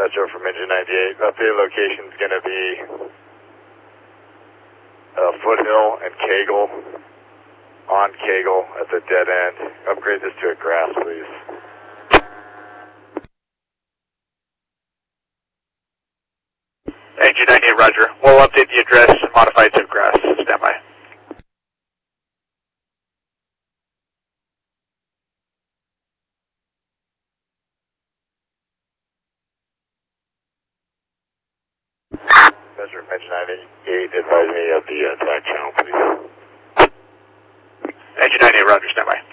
Metro from Engine 98. Updated location is going to be Foothill and Kegel. On Kegel at the dead end. Upgrade this to a grass, please. Engine 98, roger. We'll update the address and modify it to grass. Stand by. Metro from Engine 98, advise me of the attack channel, please. Engine 98, roger. Stand by.